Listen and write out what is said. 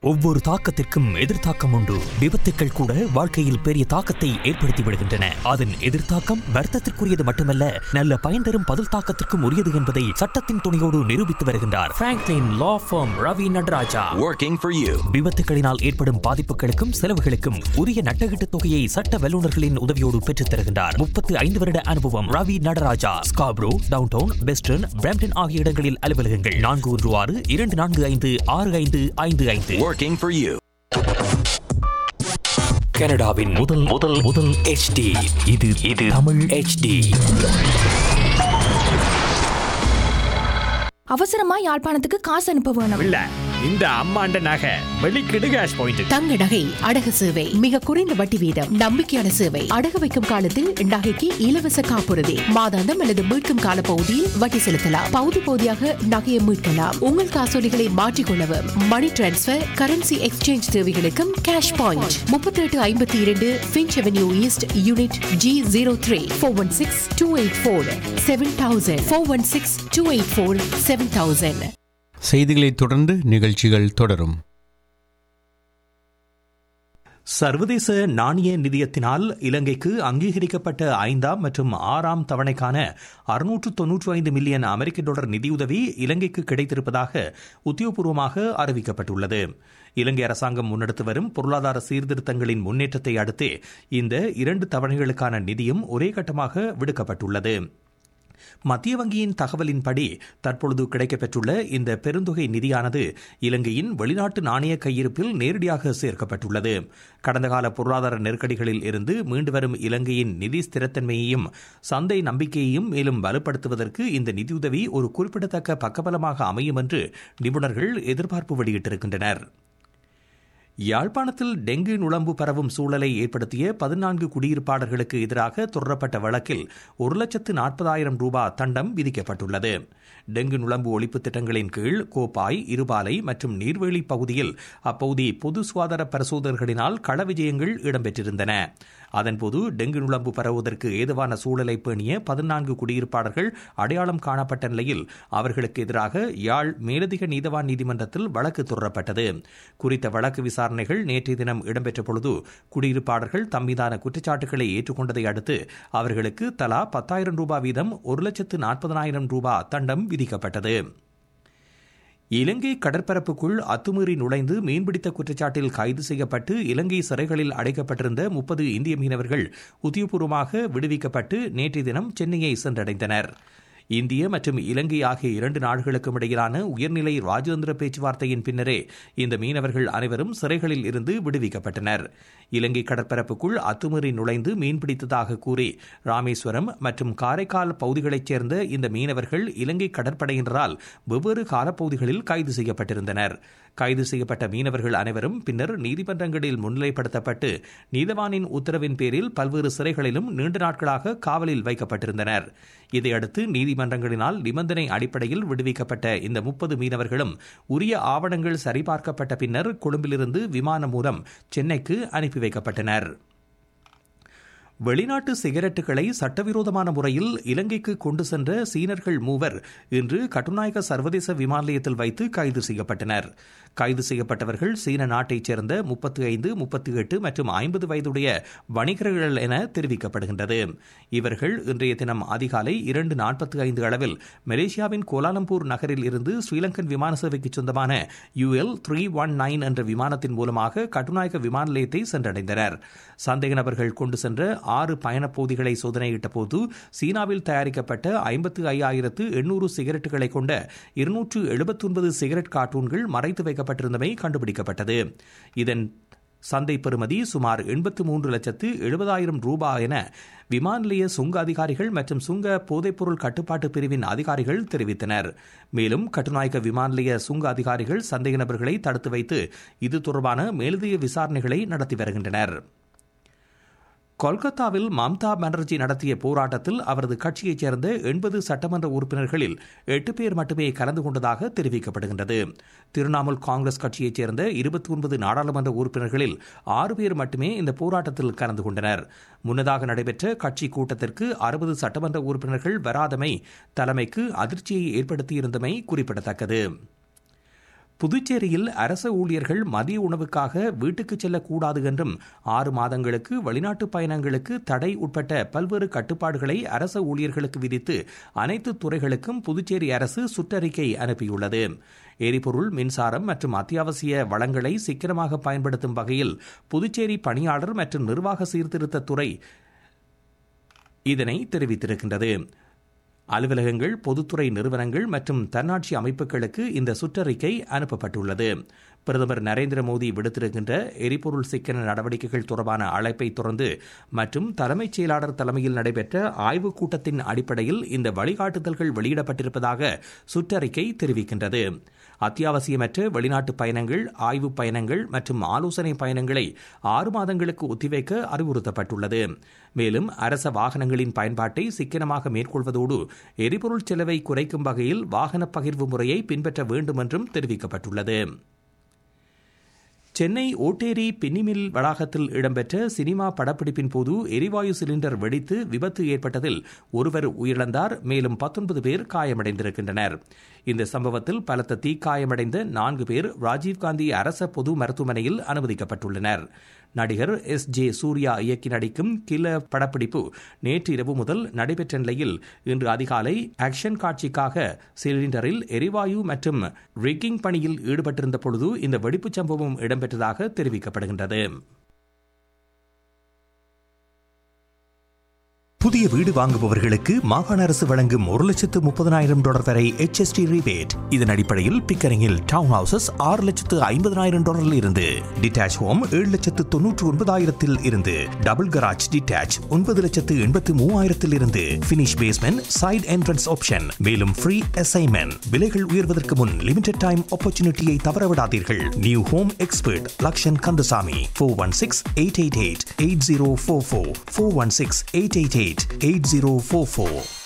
ஒவ்வொரு தாக்கத்திற்கும் எதிர்த்தாக்கம் உண்டு. விபத்துக்கள் கூட வாழ்க்கையில் பெரிய தாக்கத்தை ஏற்படுத்தி விடுகின்றன. அதன் எதிர்த்தாக்கம் வருத்தத்திற்குரியது மட்டுமல்ல, நல்ல பயன் தரும் பதில் தாக்கத்திற்கும் உரியது என்பதை சட்டத்தின் துணையோடு நிரூபித்து வருகின்றார் Franklin law form Ravi Nataraja. Working for you. விபத்துகளினால் ஏற்படும் பாதிப்புகளுக்கும் செலவுகளுக்கும் உரிய நட்டகீட்டு தொகையை சட்ட வல்லுநர்களின் உதவியோடு பெற்றுத் தருகின்றார். 35 வருட அனுபவம். Ravi Nataraja. Scarborough, downtown, western, Brampton ஆகிய இடங்களில் அலுவலகங்கள். 416-245-6555. Working for you. கனடாவின் முதல் HD. இது தமிழ் HD. அவசரமா யாழ்ப்பாணத்துக்கு காசு அனுப்ப வேணும். இல்ல, இந்த அம்மாண்ட நகை வெளிக்கிடு கேஷ் பாயிண்ட். தங்க நகை அடகு சேவை மிக குறைந்த வட்டி வீதம், நம்பிக்கையான சேவை. அடகு வைக்கும் காலத்தில் நகைக்கு இலவச காப்புறுதி, மாதாந்தம் அல்லது மீட்கும் கால பகுதியில் வட்டி செலுத்தலாம். பகுதி பகுதியாக நகையை மீட்கலாம். உங்கள் காசோலிகளை மாற்றிக்கொள்ளவும், மணி டிரான்ஸ்பர், கரன்சி எக்ஸ்சேஞ்ச் தேவைகளுக்கும் cash point. 3852 Finch avenue east, unit G03. 416-284-7000. 416-284-7000. செய்திகளை தொடர்ந்து நிகழ்ச்சிகள் தொடரும். சர்வதேச நாணய நிதியத்தினால் இலங்கைக்கு அங்கீகரிக்கப்பட்ட 5ஆம் மற்றும் 6ஆம் தவணைக்கான 695 மில்லியன் அமெரிக்க டாலர் நிதியுதவி இலங்கைக்கு கிடைத்திருப்பதாக உத்தியோகபூர்வமாக அறிவிக்கப்பட்டுள்ளது. இலங்கை அரசாங்கம் முன்னெடுத்து வரும் பொருளாதார சீர்திருத்தங்களின் முன்னேற்றத்தை அடுத்தே இந்த 2 தவணைகளுக்கான நிதியும் ஒரே கட்டமாக விடுக்கப்பட்டுள்ளது. மத்திய வங்கியின் தகவலின்படி தற்பொழுது கிடைக்கப்பெற்றுள்ள இந்த பெருந்தொகை நிதியானது இலங்கையின் வெளிநாட்டு நாணய கையிருப்பில் நேரடியாக சேர்க்கப்பட்டுள்ளது. கடந்த கால பொருளாதார நெருக்கடிகளில் இருந்து மீண்டு வரும் இலங்கையின் நிதி ஸ்திரத்தன்மையையும் சந்தை நம்பிக்கையையும் மேலும் வலுப்படுத்துவதற்கு இந்த நிதியுதவி ஒரு குறிப்பிடத்தக்க பக்கபலமாக அமையும் என்று நிபுணர்கள் எதிர்பார்ப்பு வெளியிட்டிருக்கின்றனர். யாழ்ப்பாணத்தில் டெங்கு நுளம்பு பரவும் சூழலை ஏற்படுத்திய 14 குடியிருப்பாளர்களுக்கு எதிராக தொடரப்பட்ட வழக்கில் 1,40,000 ரூபாய் தண்டம் விதிக்கப்பட்டுள்ளது. டெங்கு நுளம்பு ஒழிப்பு திட்டங்களின் கீழ் கோப்பாய், இருபாலை மற்றும் நீர்வேலி பகுதியில் அப்பகுதி பொது சுகாதார பரிசோதகர்களினால் கள விஜயங்கள் இடம்பெற்றிருந்தன. அதன்போது டெங்கு நுளம்பு பரவுவதற்கு ஏதுவான சூழலை பேணிய 14 குடியிருப்பாளர்கள் அடையாளம் காணப்பட்ட நிலையில் அவர்களுக்கு எதிராக யாழ் மேலதிக நீதவான் நீதிமன்றத்தில் வழக்கு தொடரப்பட்டது. குறித்த வழக்கு விசாரணைகள் நேற்றைய தினம் இடம்பெற்ற பொழுது குடியிருப்பாளர்கள் தம்மீதான குற்றச்சாட்டுகளை ஏற்றுக்கொண்டதை அடுத்து அவர்களுக்கு தலா 10,000 ரூபாய் வீதம் 1,40,000 ரூபாய் தண்டம் விதிக்கப்பட்டது. இலங்கை கடற்பரப்புக்குள் அத்துமீறி நுழைந்து மீன்பிடித்த குற்றச்சாட்டில் கைது செய்யப்பட்டு இலங்கை சிறைகளில் அடைக்கப்பட்டிருந்த 30 இந்திய மீனவர்கள் உத்தியோகபூர்வமாக விடுவிக்கப்பட்டு நேற்றைய தினம் சென்னையை சென்றடைந்தனர். இந்திய மற்றும் இலங்கை ஆகிய 2 நாடுகளுக்கும் இடையிலான உயர்நிலை ராஜதந்திர பேச்சுவார்த்தையின் பின்னரே இந்த மீனவர்கள் அனைவரும் சிறைகளில் இருந்து விடுவிக்கப்பட்டனர். இலங்கை கடற்பரப்புக்குள் அத்துமீறி நுழைந்து மீன்பிடித்ததாக கூறி ராமேஸ்வரம் மற்றும் காரைக்கால் பகுதிகளைச் சேர்ந்த இந்த மீனவர்கள் இலங்கை கடற்படையினரால் வெவ்வேறு காலப்பகுதிகளில் கைது செய்யப்பட்டிருந்தனர். கைது செய்யப்பட்ட மீனவர்கள் அனைவரும் பின்னர் நீதிமன்றங்களில் முன்னிலைப்படுத்தப்பட்டு நீதவானின் உத்தரவின் பேரில் பல்வேறு சிறைகளிலும் நீண்ட நாட்களாக காவலில் வைக்கப்பட்டிருந்தனர். இதையடுத்து நீதிமன்றங்களினால் நிபந்தனை அடிப்படையில் விடுவிக்கப்பட்ட இந்த 30 மீனவர்களும் உரிய ஆவணங்கள் சரிபார்க்கப்பட்ட பின்னர் கொழும்பிலிருந்து விமானம் மூலம் சென்னைக்கு அனுப்பி வைக்கப்பட்டனர். வெளிநாட்டு சிகரெட்டுகளை சட்டவிரோதமான முறையில் இலங்கைக்கு கொண்டு சென்ற சீனர்கள் 3 இன்று கட்டுநாயக்க சர்வதேச விமான நிலையத்தில் வைத்து கைது செய்யப்பட்டனர். கைது செய்யப்பட்டவர்கள் சீன நாட்டைச் சேர்ந்த 35, 38 மற்றும் 50 வயதுடைய வணிகர்கள் என தெரிவிக்கப்படுகின்றது. இவர்கள் இன்றைய தினம் அதிகாலை 2:45 அளவில் மலேசியாவின் கோலாலம்பூர் நகரில் இருந்து ஸ்ரீலங்கன் விமான சேவைக்கு சொந்தமான UL 319 என்ற விமானத்தின் மூலமாக கட்டுநாயக்க விமான நிலையத்தை சென்றடைந்தனர். சந்தேக நபர்கள் கொண்டு சென்ற 6 பயணப்பகுதிகளை சோதனையிட்ட போது சீனாவில் தயாரிக்கப்பட்ட 55,800 சிகரெட்டுகளை கொண்ட 279 சிகரெட் கார்ட்டூன்கள் மறைத்து வைக்கப்பட்டிருந்தமை கண்டுபிடிக்கப்பட்டது. இதன் சந்தை பெறுமதி சுமார் 83,70,000 ரூபாய் என விமான நிலைய சுங்க அதிகாரிகள் மற்றும் சுங்க போதைப்பொருள் கட்டுப்பாட்டு பிரிவின் அதிகாரிகள் தெரிவித்தனர். மேலும் கட்டுநாயக்க விமான நிலைய சுங்க அதிகாரிகள் சந்தேக நபர்களை தடுத்து வைத்து இது தொடர்பான மேலதிக விசாரணைகளை நடத்தி வருகின்றனர். கொல்கத்தாவில் மம்தா பானர்ஜி நடத்திய போராட்டத்தில் அவரது கட்சியைச் சேர்ந்த 80 சட்டமன்ற உறுப்பினர்களில் 8 பேர் மட்டுமே கலந்து கொண்டதாக தெரிவிக்கப்படுகின்றது. திரிணாமுல் காங்கிரஸ் கட்சியைச் சேர்ந்த 29 நாடாளுமன்ற உறுப்பினர்களில் 6 பேர் மட்டுமே இந்த போராட்டத்தில் கலந்து கொண்டனர். முன்னதாக நடைபெற்ற கட்சி கூட்டத்திற்கு 60 சட்டமன்ற உறுப்பினர்கள் வராதமை தலைமைக்கு அதிர்ச்சியை ஏற்படுத்தியிருந்தமை குறிப்பிடத்தக்கது. புதுச்சேரியில் அரச ஊழியர்கள் மதிய உணவுக்காக வீட்டுக்கு செல்லக்கூடாது என்றும் 6 மாதங்களுக்கு வெளிநாட்டு பயணங்களுக்கு தடை உட்பட்ட பல்வேறு கட்டுப்பாடுகளை அரச ஊழியர்களுக்கு விதித்து அனைத்து துறைகளுக்கும் புதுச்சேரி அரசு சுற்றறிக்கை அனுப்பியுள்ளது. எரிபொருள், மின்சாரம் மற்றும் அத்தியாவசிய வளங்களை சிக்கனமாக பயன்படுத்தும் வகையில் புதுச்சேரி பணியாளர் மற்றும் நிர்வாக சீர்திருத்த துறை இதனை தெரிவித்திருக்கின்றது. அலுவலகங்கள், பொதுத்துறை நிறுவனங்கள் மற்றும் தன்னாட்சி அமைப்புகளுக்கு இந்த சுற்றறிக்கை அனுப்பப்பட்டுள்ளது. பிரதமர் நரேந்திர மோடி விடுத்திருக்கின்ற எரிபொருள் சிக்கன நடவடிக்கைகள் தொடர்பான அழைப்பை தொடர்ந்து மற்றும் தலைமைச் செயலாளர் தலைமையில் நடைபெற்ற ஆய்வுக் கூட்டத்தின் அடிப்படையில் இந்த வழிகாட்டுதல்கள் வெளியிடப்பட்டிருப்பதாக சுற்றறிக்கை தெரிவிக்கின்றது. அத்தியாவசியமற்ற வெளிநாட்டு பயணங்கள், ஆய்வுப் பயணங்கள் மற்றும் ஆலோசனை பயணங்களை 6 மாதங்களுக்கு ஒத்திவைக்க அறிவுறுத்தப்பட்டுள்ளது. மேலும் அரச வாகனங்களின் பயன்பாட்டை சிக்கனமாக மேற்கொள்வதோடு எரிபொருள் செலவை குறைக்கும் வகையில் வாகன பகிர்வு முறையை பின்பற்ற வேண்டும் என்றும் தெரிவிக்கப்பட்டுள்ளது. சென்னை ஓட்டேரி பின்னிமில் வளாகத்தில் இடம்பெற்ற சினிமா படப்பிடிப்பின் போது எரிவாயு சிலிண்டர் வெடித்து விபத்து ஏற்பட்டதில் ஒருவர் உயிரிழந்தார். மேலும் 19 பேர் காயமடைந்திருக்கின்றனர். இந்த சம்பவத்தில் பலத்த தீக்காயமடைந்த 4 பேர் ராஜீவ்காந்தி அரச பொது மருத்துவமனையில் அனுமதிக்கப்பட்டுள்ளனர். நடிகர் SJ சூர்யா இயக்கி நடிக்கும் கில படப்பிடிப்பு நேற்று இரவு முதல் நடைபெற்ற நிலையில் இன்று அதிகாலை ஆக்ஷன் காட்சிக்காக சிலிண்டரில் எரிவாயு மற்றும் ரிக்கிங் பணியில் ஈடுபட்டிருந்த பொழுது இந்த வெடிப்புச் சம்பவம் இடம்பெற்றதாக தெரிவிக்கப்படுகின்றது. புதிய வீடு வாங்குபவர்களுக்கு மாகாண அரசு வழங்கும் $1,30,000 வரை HST ரிபேட். இதன் அடிப்படையில் பிக்கரிங்கில் டவுன் ஹவுசஸ் $6,50,000 இருந்து, டிட்டாச் ஹோம் $7,99,000 இருந்து, டபுள் கராஜ் டிட்டாச் $9,83,000 இருந்து, finish basement, side entrance option, மேலும் ஃப்ரீ அசைன்மெண்ட். விலைகள் உயர்வதற்கு முன் லிமிடெட் டைம் ஆப்பர்ச்சுனிட்டியை தவறவிடாதீர்கள். New home expert Lakshan Kandasamy 416-888-8044 416-888-8044.